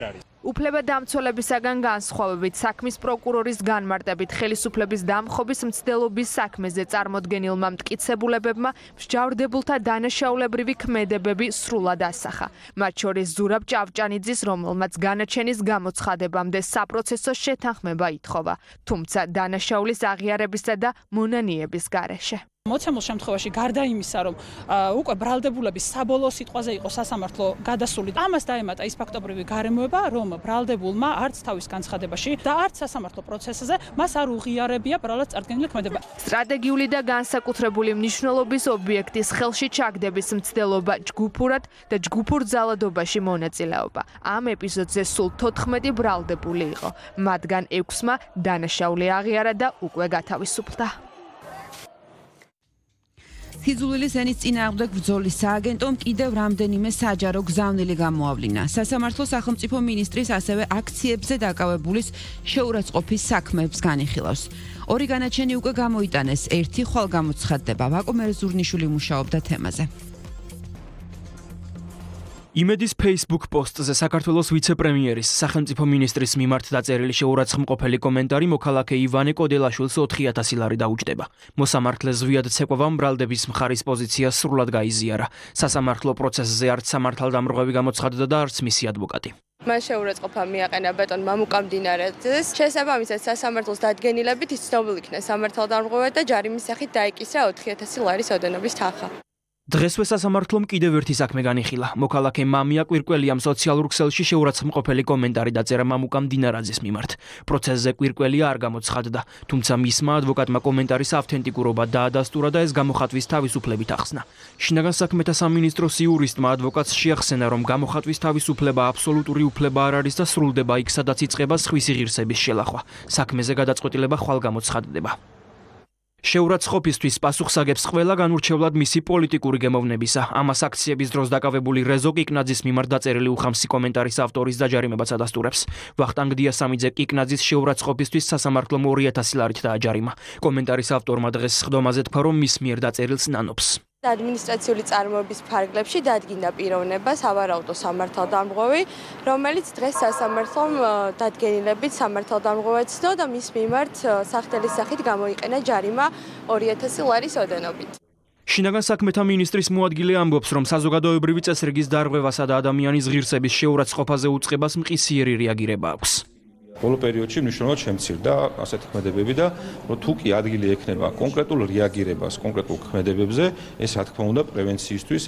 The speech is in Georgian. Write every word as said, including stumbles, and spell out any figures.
უფლებადამცველებისაგან განსხვავებით საქმის პროკურორის განმარტებით ხელისუფლების დამხობის მცდელობის საქმეზე წარმოდგენილმა მტკიცებულებებმა მსჯავრდებულთა დანაშაულებრივი ქმედებები სრულად ასახა. მათ შორის ზურაბ ჭავჭანიძის, რომელმაც განაჩენის გამოცხადებამდე საპროცესო შეთანხმება ითხოვა, თუმცა დანაშაულის აღიარებისა და მონანიების გარეშე. მოცემულ შემთხვევაში გარდა იმისა, რომ უკვე ბრალდებულების საბოლოო სიტყვაზე იყო სასამართლო გადასული, ამას დაემატა ის ფაქტობრივი გარემოება, რომ ბრალდებულმა არც თავის განცხადებაში და არც სასამართლო პროცესზე მას არ უღიარებია ბრალად წარდგენილი ქმედება. სტრატეგიული და განსაკუთრებული მნიშვნელობის ობიექტის ხელში ჩაგდების მცდელობა ჯგუფურად და ჯგუფურ ძალადობაში მონაწილეობა. ამ ეპიზოდზე სულ თოთხმეტი ბრალდებული იყო. მათგან ექვსმა დანაშაული აღიარა და უკვე გათავისუფლდა. სიძულვილის ენის წინააღმდეგ ბრძოლის სააგენტომ კიდევ რამდენიმე საჯარო გზავნილი გამოავლინა. სასამართლო სახელმწიფო მინისტრის ასევე აქციებზე დაკავებულის შეურაცხყოფის საქმეებს განიხილავს. ორი განაჩენი უკვე გამოიტანეს, ერთი ხვალ გამოცხადდება. ვაკუმერ ზურნიშვილი მუშაობდა თემაზე. იმედის Facebook პოსტზე საქართველოს ვიცე-პრემიერის სახელმწიფო მინისტრის მიმართ დაწერილი შეურაცხმყოფელი კომენტარი მოქალაქე ივანე კოდელაშვილს ოთხი ათასი ლარი დაუჯდება. მოსამართლე ზვიად ცეკვავამ ბრალდების მხარის პოზიცია სრულად გაიზიარა. სასამართლო პროცესზე არც სამართალდამრღვევი გამოცხადდა და არც მისი ადვოკატი. მან შეურაცხყოფა მიაყენა ბეტონ მამუკა მდინარეძეს. შესაბამისად სასამართლოს დადგენილებით ის ცნობილ იქნა სამართალდამრღვევად და ჯარიმის სახით დაიკისრა ოთხი ათასი ლარის ოდენობის თანხა. დღესვე სასამართლომ კიდევ ერთი საქმე განიხილა. მოქალაქე მამია კვირკველიამ სოციალურ ქსელში შეურაცხმყოფელი კომენტარი დაწერა მამუკა მდინარაძის მიმართ. პროცესზე კვირკველია არ გამოცხადდა, თუმცა მისმა ადვოკატმა კომენტარის ავთენტიკურობა დაადასტურა და ეს გამოხატვის თავისუფლებით ახსნა. შინაგან საქმეთა სამინისტროს იურისტმა ადვოკატს შეახსენა, რომ გამოხატვის თავისუფლება აბსოლუტური უფლება არ არის და სრულდება იქ, სადაც იწყება სხვისი ღირსების შელახვა. საქმეზე გადაწყვეტილება ხვალ გამოცხადდება. შეურაცხყოფისთვის პასუხსაგებს ყველა განურჩევლად მისი პოლიტიკური გემოვნებისა. ამას აქციების დროს დაკავებული რეზო კიკნაძის მიმართ დაწერილი უხამსი კომენტარის ავტორის დაჯარიმებას ადასტურებს. ვახტანგ დიასამიძე კიკნაძის შეურაცხყოფისთვის სასამართლომ ორი ათასი ლარით დააჯარიმა. კომენტარის ავტორმა დღეს სხდომაზე თქვა, რომ მის მიერ დაწერილს ნანობს. ადმინისტრაციული წარმოების ფარგლებში დადგინდა პიროვნება სავარაუდო სამართალდამრღვევი, რომელიც დღეს სასამართლომ დადგენილებით სამართალდამრღვევად ცნო და მის მიმართ სახდელის სახით გამოიყენა ჯარიმა ორი ათასი ლარის ოდენობით. შინაგან საქმეთა მინისტრის მოადგილე ამბობს, რომ საზოგადოებრივი წესრიგის დარღვევასა და ადამიანის ღირსების შეურაცხყოფაზე უწყებას მყისიერი რეაგირება აქვს. ბოლო პერიოდში მნიშვნელოვნად შემცირდა ასეთი ქმედებები და თუ კი ადგილი ექნება კონკრეტულ რეაგირებას კონკრეტულ ქმედებებზე, ეს რა თქმა უნდა პრევენციისთვის